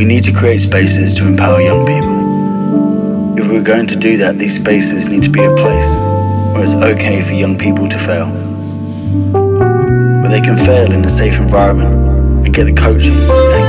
We need to create spaces to empower young people. If we're going to do that, these spaces need to be a place where it's okay for young people to fail, where they can fail in a safe environment and get the coaching and